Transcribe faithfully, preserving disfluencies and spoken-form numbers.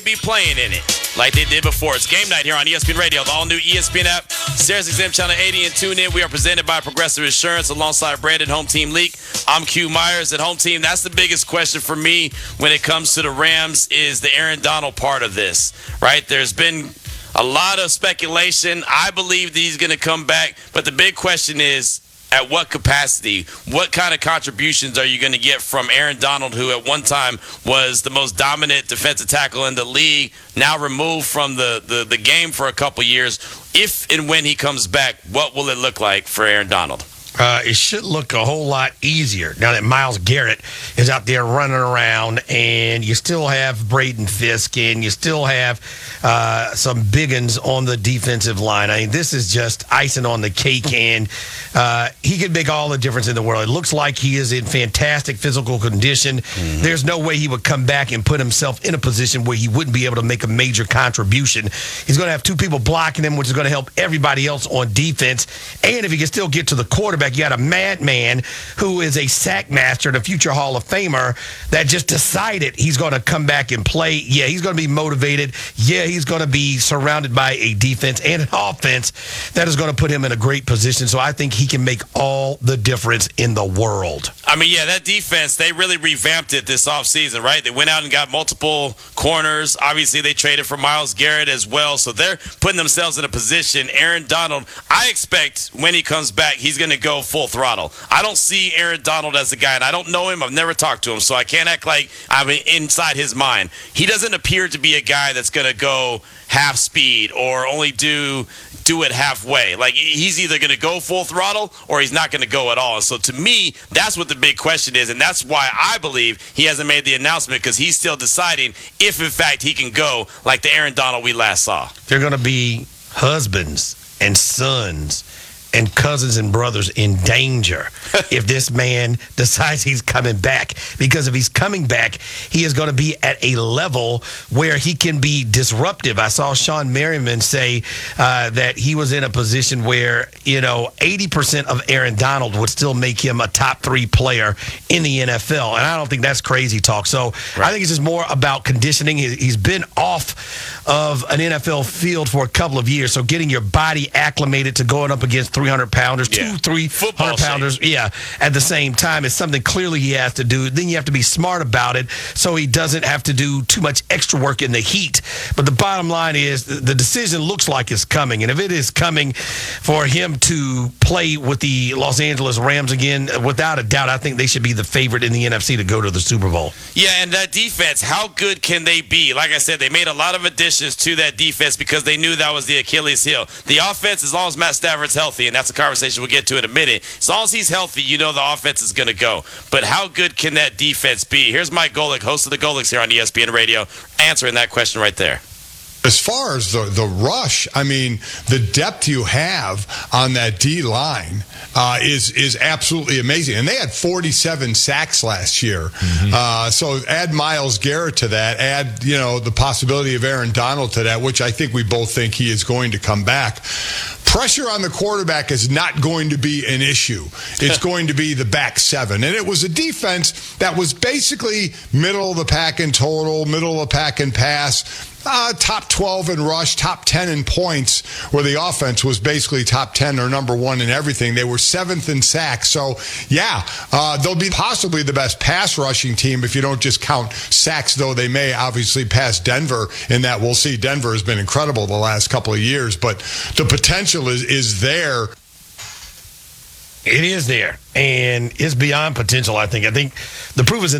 be playing in it like they did before. It's game night here on E S P N Radio, the all-new E S P N app, Sirius X M Channel eighty, and tune in. We are presented by Progressive Insurance alongside Brandon Home Team Leak. I'm Q Myers at Home Team. That's the biggest question for me when it comes to the Rams is the Aaron Donald part of this, right? There's been a lot of speculation. I believe that he's going to come back, but the big question is, at what capacity? What kind of contributions are you going to get from Aaron Donald, who at one time was the most dominant defensive tackle in the league, now removed from the, the, the game for a couple years? If and when he comes back, what will it look like for Aaron Donald? Uh, it should look a whole lot easier now that Myles Garrett is out there running around, and you still have Braden Fisk, and you still have uh, some big uns on the defensive line. I mean, this is just icing on the cake, and uh, he could make all the difference in the world. It looks like he is in fantastic physical condition. Mm-hmm. There's no way he would come back and put himself in a position where he wouldn't be able to make a major contribution. He's going to have two people blocking him, which is going to help everybody else on defense, and if he can still get to the quarterback, you got a madman who is a sack master and a future Hall of Famer that just decided he's going to come back and play. Yeah, he's going to be motivated. Yeah, he's going to be surrounded by a defense and an offense that is going to put him in a great position. So I think he can make all the difference in the world. I mean, yeah, that defense, they really revamped it this offseason, right? They went out and got multiple corners. Obviously, they traded for Myles Garrett as well. So they're putting themselves in a position. Aaron Donald, I expect when he comes back, he's going to go full throttle. I don't see Aaron Donald as a guy, and I don't know him. I've never talked to him, so I can't act like I'm inside his mind. He doesn't appear to be a guy that's going to go half speed or only do do it halfway. Like, he's either going to go full throttle or he's not going to go at all. And so to me, that's what the big question is, and that's why I believe he hasn't made the announcement, because he's still deciding if, in fact, he can go like the Aaron Donald we last saw. They're going to be husbands and sons and cousins and brothers in danger if this man decides he's coming back. Because if he's coming back, he is going to be at a level where he can be disruptive. I saw Sean Merriman say uh, that he was in a position where, you know, eighty percent of Aaron Donald would still make him a top three player in the N F L. And I don't think that's crazy talk. So right. I think it's just more about conditioning. He's been off of an N F L field for a couple of years. So getting your body acclimated to going up against three hundred pounders, yeah. two, three hundred pounders, yeah, at the same time is something clearly he has to do. Then you have to be smart about it so he doesn't have to do too much extra work in the heat. But the bottom line is the decision looks like it's coming. And if it is coming for him to play with the Los Angeles Rams again, without a doubt, I think they should be the favorite in the N F C to go to the Super Bowl. Yeah, and that defense, how good can they be? Like I said, they made a lot of additions to that defense because they knew that was the Achilles heel. The offense, as long as Matt Stafford's healthy, and that's a conversation we'll get to in a minute, as long as he's healthy, you know the offense is going to go. But how good can that defense be? Here's Mike Golick, host of the Golics here on E S P N Radio, answering that question right there. As far as the, the rush, I mean, the depth you have on that D-line uh, is is absolutely amazing. And they had forty-seven sacks last year. Mm-hmm. Uh, so add Myles Garrett to that, add, you know, the possibility of Aaron Donald to that, which I think we both think he is going to come back. Pressure on the quarterback is not going to be an issue. It's going to be the back seven. And it was a defense that was basically middle of the pack in total, middle of the pack in pass. Uh, top twelve in rush, top ten in points, where the offense was basically top ten or number one in everything. They were seventh in sacks. So, yeah, uh, they'll be possibly the best pass rushing team if you don't just count sacks, though they may obviously pass Denver in that. We'll see. Denver has been incredible the last couple of years, but the potential is, is there. It is there, and it's beyond potential, I think. I think the proof is in